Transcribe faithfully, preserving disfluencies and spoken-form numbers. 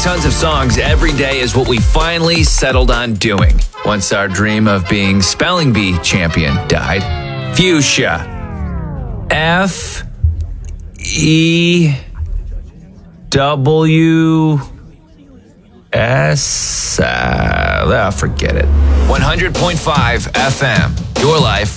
tons of songs every day is what we finally settled on doing once our dream of being spelling bee champion died. Fuchsia. F E W S. Uh, forget it. one hundred point five F M. Your life,